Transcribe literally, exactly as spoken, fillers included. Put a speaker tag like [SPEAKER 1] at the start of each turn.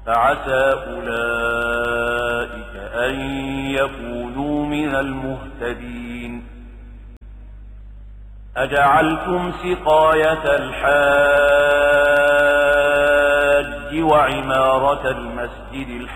[SPEAKER 1] فعسى أولئك أن يكونوا من المهتدين. أجعلتم سقاية الحاج وعمارة المسجد الحرام